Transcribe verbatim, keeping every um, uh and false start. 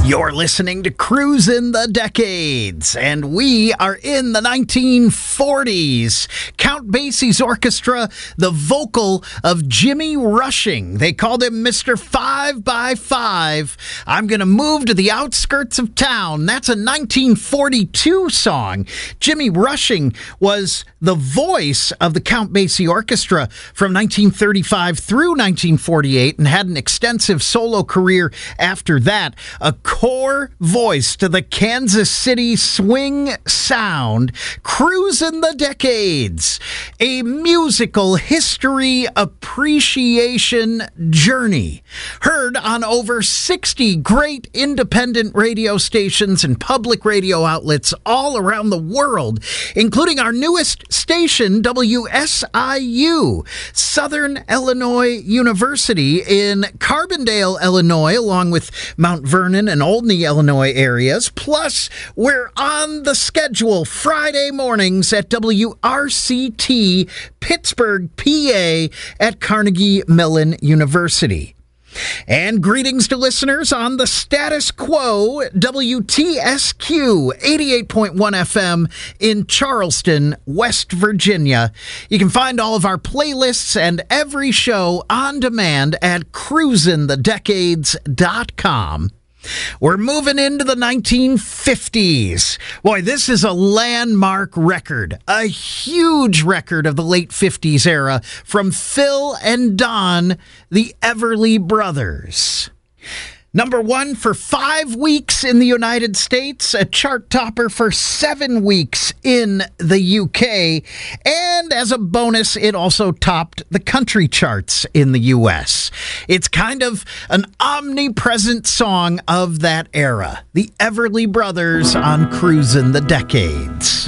You're listening to Cruisin' the Decades, and we are in the nineteen forties. Count Basie's orchestra, the vocal of Jimmy Rushing. They called him Mister Five by Five. I'm going to move to the outskirts of town. That's a nineteen forty-two song. Jimmy Rushing was the voice of the Count Basie Orchestra from nineteen thirty-five through nineteen forty-eight and had an extensive solo career after that. A core voice to the Kansas City swing sound. Cruisin' the Decades, a musical history appreciation journey. Heard on over sixty great independent radio stations and public radio outlets all around the world, including our newest station, W S I U, Southern Illinois University in Carbondale, Illinois, along with Mount Vernon and Olney, Illinois areas. Plus, we're on the schedule Friday mornings at W R C T, Pittsburgh, P A, at Carnegie Mellon University. And greetings to listeners on the Status Quo, W T S Q eighty-eight point one F M in Charleston, West Virginia. You can find all of our playlists and every show on demand at cruisin the decades dot com. We're moving into the nineteen fifties. Boy, this is a landmark record, a huge record of the late fifties era from Phil and Don, the Everly Brothers. Number one for five weeks in the United States, a chart topper for seven weeks in the U K, and as a bonus, it also topped the country charts in the U S. It's kind of an omnipresent song of that era. The Everly Brothers on Cruisin' the Decades.